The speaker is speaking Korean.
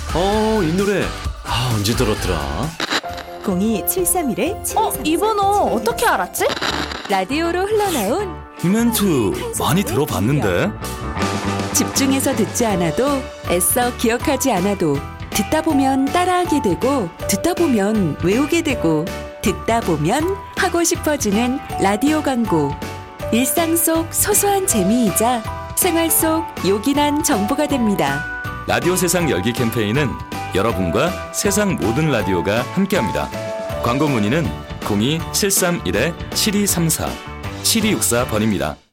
이 노래 언제 들었더라? 02731-7234. 이 번호 어떻게 알았지? 라디오로 흘러나온 이 멘트 많이 들어봤는데. 집중해서 듣지 않아도 애써 기억하지 않아도 듣다 보면 따라하게 되고 듣다 보면 외우게 되고 듣다 보면 하고 싶어지는 라디오 광고. 일상 속 소소한 재미이자 생활 속 요긴한 정보가 됩니다. 라디오 세상 열기 캠페인은 여러분과 세상 모든 라디오가 함께합니다. 광고 문의는 02-731-7234, 7264번입니다.